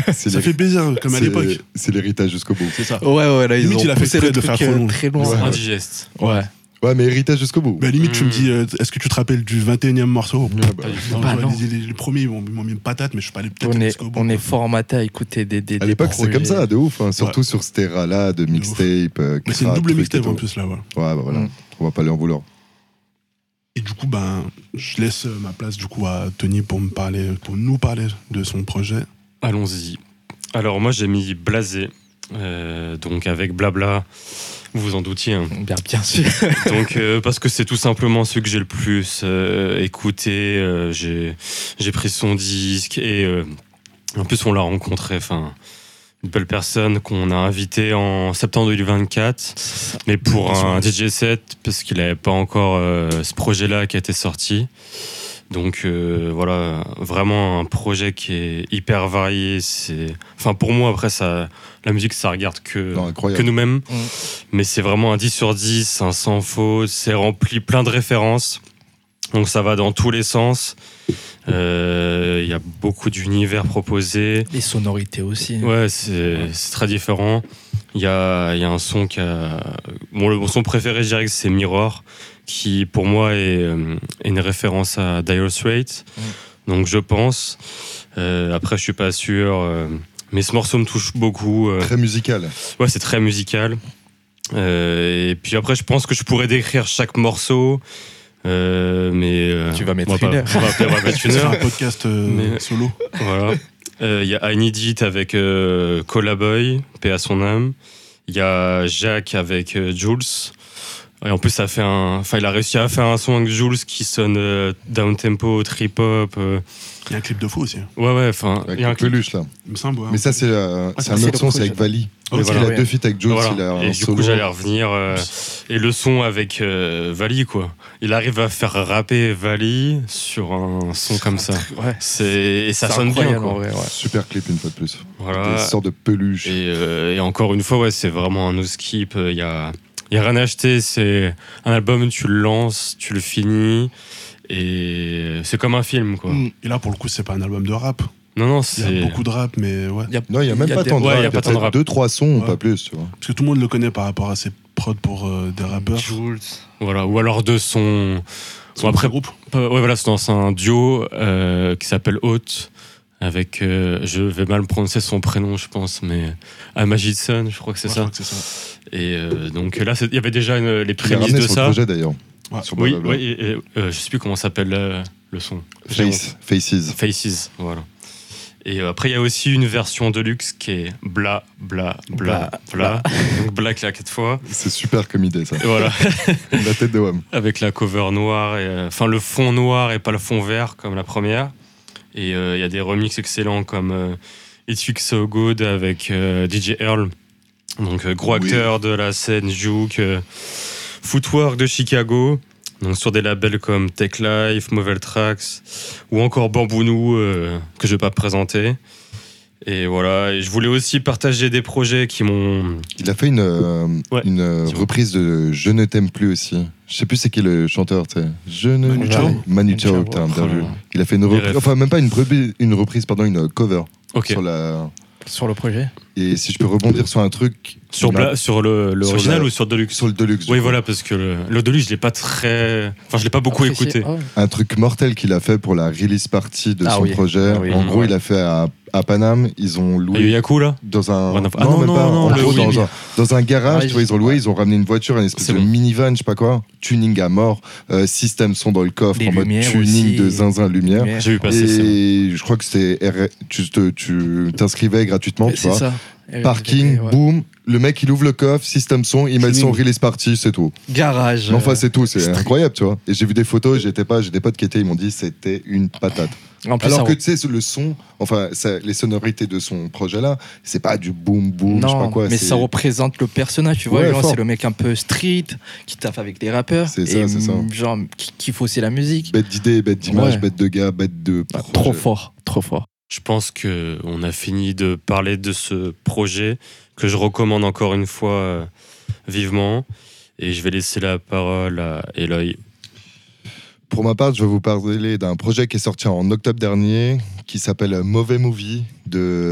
Ça fait plaisir, comme à l'époque. C'est l'héritage jusqu'au bout. C'est ça. Ouais, là, ils Limite, ont il a fait poussé exprès le de truc faire trop long. très loin. Ouais. Indigeste. Ouais. Ouais, mais héritage jusqu'au bout. Bah, limite, tu me dis, est-ce que tu te rappelles du 21e morceau? Bah, Non, Bah, non. les premiers, ils m'ont mis une patate, mais je suis pas allé peut-être On est, jusqu'au bout. on est formaté à écouter des à l'époque, c'est projets. comme ça, de ouf. Hein, surtout sur cette era-là de mixtape. Mais c'est une double mixtape en plus, là, voilà. Ouais, bah voilà. Mm. On va pas lui en vouloir. Et du coup, ben, je laisse ma place du coup à Tony pour nous parler de son projet. Allons-y. Alors moi j'ai mis Blasé, donc avec Blabla, vous vous en doutiez. Hein. Bien sûr. Donc parce que c'est tout simplement celui que j'ai le plus écouté. J'ai pris son disque et en plus on l'a rencontré. Enfin, une belle personne qu'on a invitée en septembre 2024, mais pour un DJ set parce qu'il n'avait pas encore ce projet-là qui a été sorti. Donc voilà, vraiment un projet qui est hyper varié. Enfin pour moi après la musique ça regarde que nous-mêmes, mais c'est vraiment un 10 sur 10, un sans faute, c'est rempli plein de références. Donc ça va dans tous les sens. Il y a beaucoup d'univers proposés. Les sonorités aussi. Ouais, c'est très différent. Il y a un son mon son préféré, je dirais que c'est Mirror, qui pour moi est une référence à Dire Straits. Donc je pense. Après, je suis pas sûr. Mais ce morceau me touche beaucoup. Très musical. Ouais, c'est très musical. Et puis après, je pense que je pourrais décrire chaque morceau. Mais Tu vas mettre on va une heure. on va mettre une C'est heure. un podcast solo. Voilà. Il y a I Need It avec Collaboy, paix à son âme. Il y a Jacques avec Jules. Et en plus, il a réussi à faire un son avec Jules qui sonne down tempo, trip hop. Il y a un clip de fou aussi. Ouais, enfin. Avec Il y a un le clip. peluche, là. Il me semble, ouais. Mais ça, c'est un autre son, c'est avec Vali. Ok, Il a deux feats avec Jules, il a Et un du solo. coup, j'allais revenir. Et le son avec Vali, quoi. Il arrive à faire rapper Vali sur un son comme ça. Ouais. Et ça sonne bien, incroyable, quoi. en vrai, ouais. Super clip, une fois de plus. Voilà. Des sortes de peluches. Et encore une fois, ouais, c'est vraiment un no-skip. Il y a rien à acheter. C'est un album, tu le lances, tu le finis. Et c'est comme un film, quoi. Et là, pour le coup, c'est pas un album de rap. Non, Il y a beaucoup de rap, mais ouais. Non, il n'y a même pas tant de ouais, rap. il y a Il y pas a tant de peut-être rap. 2-3 sons, Ouais. pas plus, tu vois. Parce que tout le monde le connaît par rapport à ses prods pour des rappeurs. Jules. Voilà. Ou alors de son. Son après, groupe. ouais, voilà, c'est dans un duo qui s'appelle Haute. Avec, je vais mal prononcer son prénom, je pense, mais Amagidson, je crois que c'est Ouais, ça. je crois que c'est ça. Et donc là, il y avait déjà les Il a prémices ramené de son ça. projet d'ailleurs. Ouais. Sur Oui, Blablabla. ouais, et, je sais plus comment s'appelle le son. J'ai honte. Faces. Faces, voilà. Et après, il y a aussi une version deluxe qui est bla, bla, bla, bla. Donc bla claque 4 fois. C'est super comme idée, ça. Et voilà. La tête de Wham. Avec la cover noire, enfin le fond noir et pas le fond vert comme la première. Et il y a des remixes excellents comme It Feels So Good avec DJ Earl. Donc gros acteur de la scène Juke, Footwork de Chicago. Donc sur des labels comme Tech Life, Mobile Tracks ou encore Bambounou que je vais pas présenter. Et voilà, et je voulais aussi partager des projets qui m'ont... Il a fait une Dis-moi. reprise de Je ne t'aime plus aussi. Je sais plus c'est qui le chanteur, tu sais. Je ne Manu Chao. Manu Chao, Chao, putain, bien ouais. vu. Il a fait une reprise, refs. enfin même pas une reprise, pardon, une cover Ok. sur la. Sur le projet. Et si je peux rebondir sur un truc. Sur l'original la- ou sur Deluxe? Sur le Deluxe. Oui, du coup. voilà, parce que le Deluxe, je l'ai pas je l'ai pas beaucoup Apprécié. écouté. Ah ouais. Un truc mortel qu'il a fait pour la release party de Ah son oui. projet. Ah oui. En gros, Ouais. il a fait à Paname, ils ont Il y a eu loué Yaku, là? dans un. Ah non, même non, pas. non, En le gros, oui, oui. dans un garage, Ah, tu vois, ils ont loué, ils ont ramené une voiture, une espèce C'est de bon. minivan, je sais pas quoi, tuning à mort, système son dans le coffre, Des en mode lumières tuning aussi. de zinzin lumière. Lumière. J'ai vu passer ça. Et je crois que c'était tu t'inscrivais gratuitement, tu C'est vois. ça. Parking, Ouais. boum, le mec il ouvre le coffre, système son, il met le son Tuning. release party, c'est tout. Garage. Mais enfin c'est tout, c'est incroyable, tu vois. Et j'ai vu des photos, j'ai des potes qui étaient, ils m'ont dit c'était une patate. En plus, Alors ça- que tu sais le son, enfin les sonorités de son projet là, c'est pas du boom boom, je sais pas non, quoi. mais c'est- ça représente le personnage, tu vois. Ouais, Genre, fort. c'est le mec un peu street qui taffe avec les rappeurs. C'est ça, et c'est ça. genre qui kiffe aussi la musique. Bête d'idées, bête d'images, Ouais. bête de gars, bête de Ah, projet. trop fort, trop fort. Je pense qu'on a fini de parler de ce projet que je recommande encore une fois vivement. Et je vais laisser la parole à Eloy. Pour ma part, je vais vous parler d'un projet qui est sorti en octobre dernier, qui s'appelle Mauvais Movie de